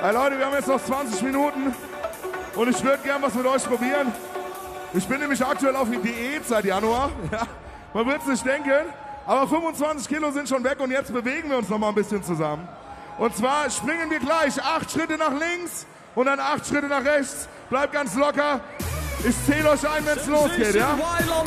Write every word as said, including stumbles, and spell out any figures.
Hey Leute, wir haben jetzt noch zwanzig Minuten und ich würde gern was mit euch probieren. Ich bin nämlich aktuell auf die Diät seit Januar. Ja, man wird es nicht denken, aber fünfundzwanzig Kilo sind schon weg und jetzt bewegen wir uns noch mal ein bisschen zusammen. Und zwar springen wir gleich acht Schritte nach links und dann acht Schritte nach rechts. Bleibt ganz locker. Ich zähle euch ein, wenn es losgeht, ja?